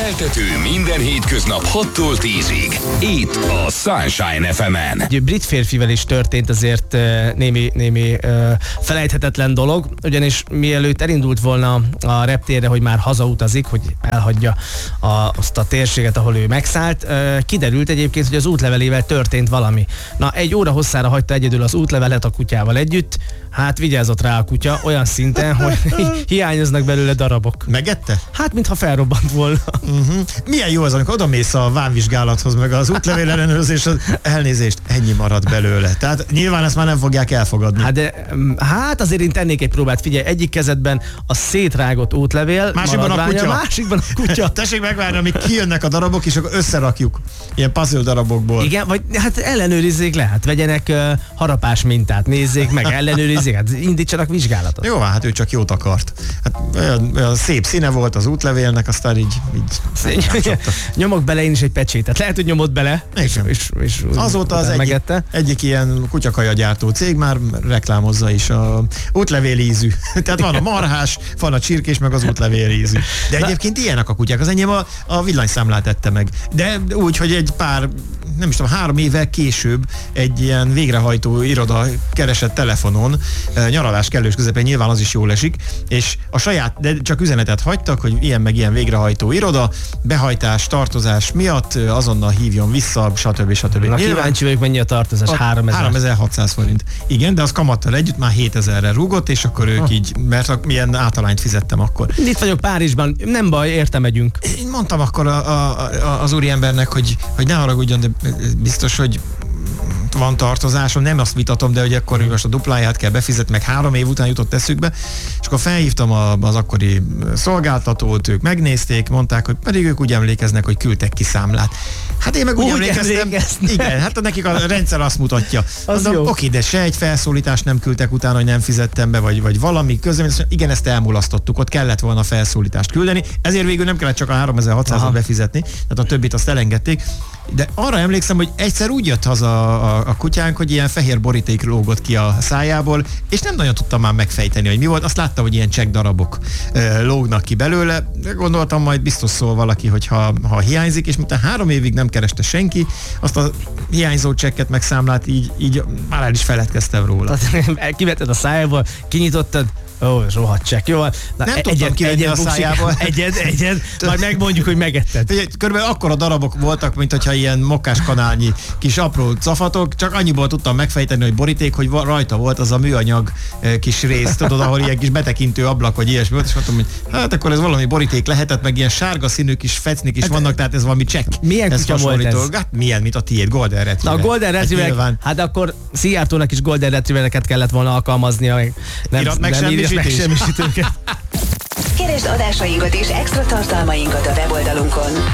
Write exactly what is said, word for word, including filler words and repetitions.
Keltető minden hétköznap hattól tízig. Itt a Sunshine ef emen. Egy brit férfivel is történt azért uh, némi, némi uh, felejthetetlen dolog, ugyanis mielőtt elindult volna a reptérre, hogy már hazautazik, hogy elhagyja a, azt a térséget, ahol ő megszállt, uh, kiderült egyébként, hogy az útlevelével történt valami. Na, egy óra hosszára hagyta egyedül az útlevelet a kutyával együtt, hát vigyázott rá a kutya olyan szinten, hogy hiányoznak belőle darabok. Megette? Hát, mintha felrobbant volna. Uh-huh. Milyen jó az, amikor odamész a vámvizsgálathoz, meg az útlevél ellenőrzés, az elnézést, ennyi marad belőle. Tehát nyilván ezt már nem fogják elfogadni. Hát, de, hát azért én tennék egy próbát. Figyelj, egyik kezedben a szétrágott útlevél, másikban a kutya. Másikban a kutya. Tessék megvárni, amíg kijönnek a darabok, és akkor összerakjuk. Ilyen puzzle darabokból. Igen, vagy hát ellenőrizzék le, hát vegyenek uh, harapás mintát, nézzék meg, ellenőrizzék, hát indítsanak vizsgálatot. Jó, hát ő csak jót akart. Hát olyan, olyan szép színe volt az útlevélnek, aztán így, így nyomok bele én is egy pecsétet. Lehet, hogy nyomott bele, és, és, és azóta az egyik, egyik ilyen kutyakajagyártó cég már reklámozza is a útlevél ízű. Tehát van a marhás, van a csirkés, meg az útlevél ízű. De egyébként ilyenek a kutyák. Az enyém a, a villanyszámlát ette meg. De úgy, hogy egy pár, nem is tudom, három évvel később egy ilyen végrehajtó iroda keresett telefonon, nyaralás kellős közepén, nyilván az is jól esik, és a saját, de csak üzenetet hagytak, hogy ilyen meg ilyen végrehajtó iroda, behajtás, tartozás miatt azonnal hívjon vissza, stb. stb. Na, kíváncsi vagyok, mennyi a tartozás? háromezer-hatszáz forint. Igen, de az kamattal együtt már hétezerre rúgott, és akkor ők ha. így, mert milyen általányt fizettem akkor. Itt vagyok Párizsban, nem baj, érte megyünk. Én mondtam akkor a, a, a, az úriembernek, hogy, hogy ne haragudjon, de biztos, hogy van tartozásom, nem azt vitatom, de hogy akkor most a dupláját kell befizetni, meg három év után jutott eszükbe, és akkor felhívtam a, az akkori szolgáltatót, ők megnézték, mondták, hogy pedig ők úgy emlékeznek, hogy küldtek ki számlát. Hát én meg úgy, úgy emlékeztem, igen, hát nekik a rendszer azt mutatja. Mondom, oké, de se egy felszólítást nem küldtek utána, hogy nem fizettem be, vagy, vagy valami közben, igen, ezt elmulasztottuk, ott kellett volna felszólítást küldeni, ezért végül nem kellett csak a háromezer-hatszázat befizetni, tehát a többit azt elengedték. De arra emlékszem, hogy egyszer úgy jött haza a, a kutyánk, hogy ilyen fehér boríték lógott ki a szájából, és nem nagyon tudtam már megfejteni, hogy mi volt. Azt láttam, hogy ilyen csekk darabok e, lógnak ki belőle. Gondoltam, majd biztos szól valaki, hogy ha, ha hiányzik, és miután három évig nem kereste senki, azt a hiányzó csekket meg számlát, így, így már el is feledkeztem róla. Kivetted a szájából, kinyitottad, ó, oh, rohadt csekk, jó? Na, nem egyed, tudtam kivenni a szájából. Egyed, egyed, majd megmondjuk, hogy megetted. Körülbelül akkora darabok voltak, mint hogyha ilyen mokkás kanálnyi kis apró cafatok, csak annyiból tudtam megfejteni, hogy boríték, hogy rajta volt az a műanyag kis rész, tudod, ahol ilyen kis betekintő ablak, vagy ilyesmi volt, és mondtam, hogy hát akkor ez valami boríték lehetett, meg ilyen sárga színű kis fecnik is hát, vannak, tehát ez valami csekk. Milyen ez kutya volt ez? Hát milyen, mint a tiéd, Golden Retriever. Na, a Golden Retriever, hát, hát akkor Szijjártónak is Golden Retrievereket kellett volna alkalmaznia, meg nem, Irat meg nem semmisítőket. Keresd adásainkat és extra tartalmainkat a weboldalunkon